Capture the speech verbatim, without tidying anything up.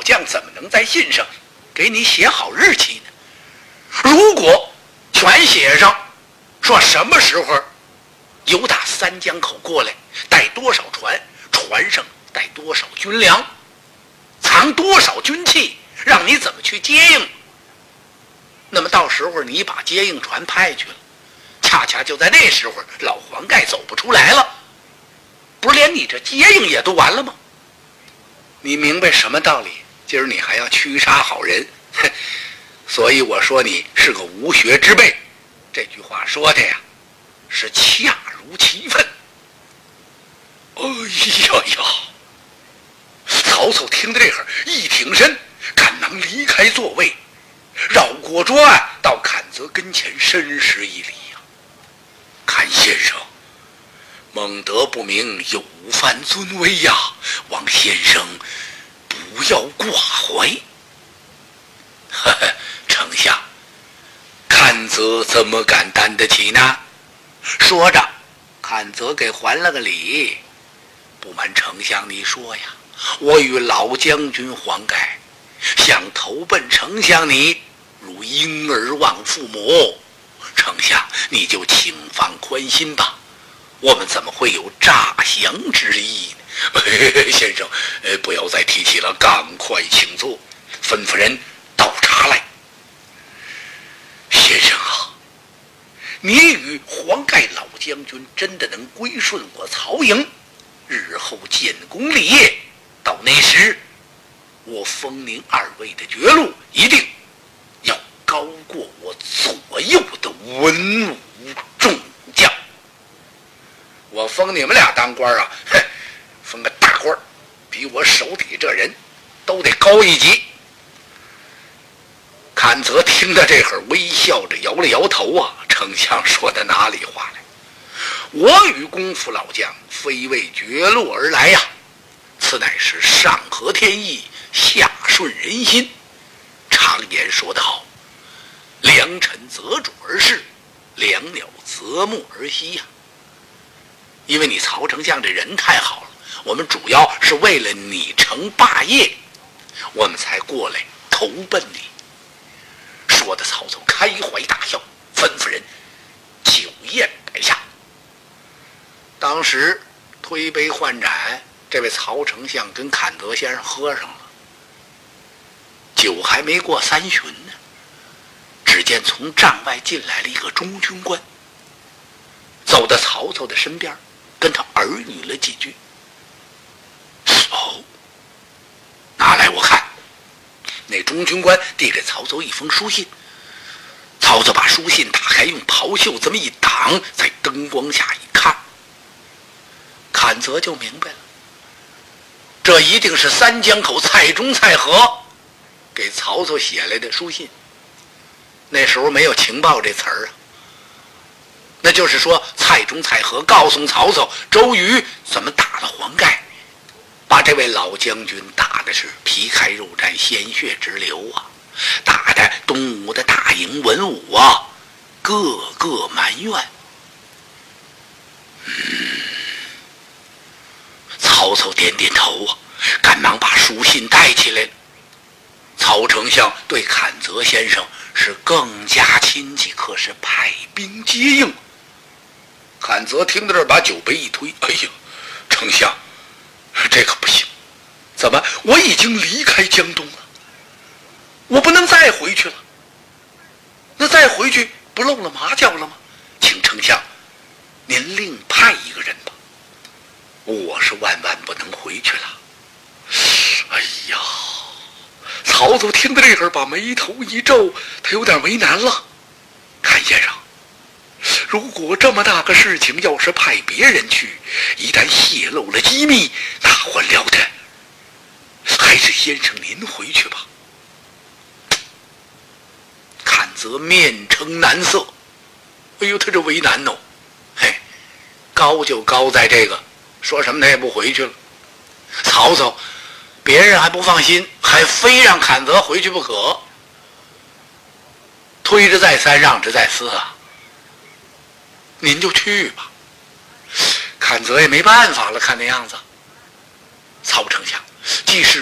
将怎么能在信上给你写好日期呢？如果全写上说什么时候由打三江口过来，带多少船，船上带多少军粮，藏多少军器，让你怎么去接应，那么到时候你把接应船派去了，恰恰就在那时候老黄盖走不出来了，不是连你这接应也都完了吗？你明白什么道理？今儿你还要驱杀好人，所以我说你是个无学之辈。这句话说的呀是恰如其分。哎呀呀！曹操听到这会儿一挺身，赶忙离开座位，绕过桌案到阚泽跟前深施一礼呀、啊。阚先生，孟德不明，有犯尊威呀，望先生不要挂怀。呵呵，丞相，阚泽怎么敢担得起呢？说着，阚泽给还了个礼。不瞒丞相你说呀，我与老将军黄盖想投奔丞相你，如婴儿望父母。丞相你就请放宽心吧，我们怎么会有诈降之意呢？先生，呃，不要再提起了，赶快请坐，吩咐人倒茶来。先生啊，你与黄盖老将军真的能归顺我曹营，日后建功立业，到那时我封您二位的爵禄一定要高过我左右的文武众将。我封你们俩当官啊，哼，封个大官，比我手底这人都得高一级。阚泽听到这会儿，微笑着摇了摇头啊，丞相说的哪里话来？我与公府老将非为爵禄而来呀、啊，此乃是上合天意，下顺人心。常言说得好，良臣择主而事，良鸟择木而栖呀、啊。因为你曹丞相这人太好了，我们主要是为了你成霸业，我们才过来投奔你。说的曹操开怀大笑，吩咐人酒宴摆下。当时推杯换盏，这位曹丞相跟阚泽先生喝上了，酒还没过三巡呢，只见从帐外进来了一个中军官，走到曹操的身边，跟他耳语了几句。哦，拿来我看。那中军官递给曹操一封书信，曹操把书信打开，用袍袖这么一挡，在灯光下一看，阚泽就明白了，这一定是三江口蔡中、蔡和给曹操写来的书信。那时候没有情报这词儿啊，那就是说蔡中、蔡和告诉曹操周瑜怎么打了黄盖，把这位老将军打的是皮开肉绽，鲜血直流啊，打的东吴的大营文武啊个个埋怨。嗯，曹操点点头啊，赶忙把书信带起来了。曹丞相对阚泽先生是更加亲切，可是派兵接应。阚泽听到这儿，把酒杯一推，哎呀，丞相，这可不行，怎么我已经离开江东了，我不能再回去了，那再回去不露了马脚了吗？请丞相您另派一个人吧，我是万万不能回去了。哎呀，曹操听到这会儿，把眉头一皱，他有点为难了。阚先生，如果这么大个事情要是派别人去，一旦泄露了机密，那还了得，还是先生您回去吧。阚泽面呈难色，哎呦，他这为难哦，嘿，高就高在这个，说什么他也不回去了。曹操别人还不放心，还非让阚泽回去不可，推之再三，让之再四啊。您就去吧。阚泽也没办法了，看那样子，曹丞相既是